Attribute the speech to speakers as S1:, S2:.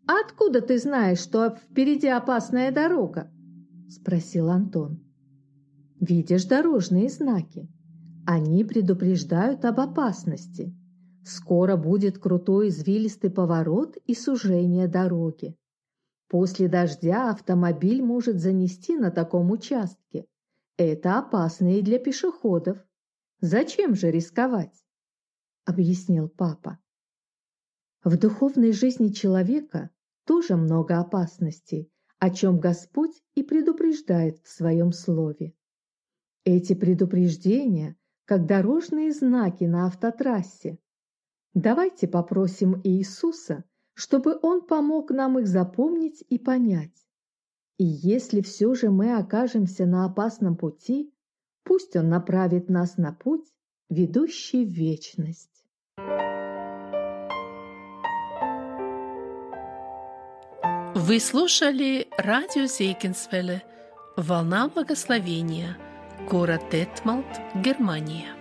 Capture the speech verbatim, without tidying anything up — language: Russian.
S1: «А откуда ты знаешь, что впереди опасная дорога?» – спросил Антон. «Видишь дорожные знаки? Они предупреждают об опасности. Скоро будет крутой извилистый поворот и сужение дороги. После дождя автомобиль может занести на таком участке. Это опасно и для пешеходов. Зачем же рисковать?» – объяснил папа. В духовной жизни человека тоже много опасностей, о чем Господь и предупреждает в Своем Слове. Эти предупреждения, как дорожные знаки на автотрассе. Давайте попросим Иисуса, чтобы Он помог нам их запомнить и понять. И если все же мы окажемся на опасном пути, пусть Он направит нас на путь, ведущий в вечность.
S2: Вы слушали радио Зегенсвелле «Волна благословения», город Детмалт, Германия.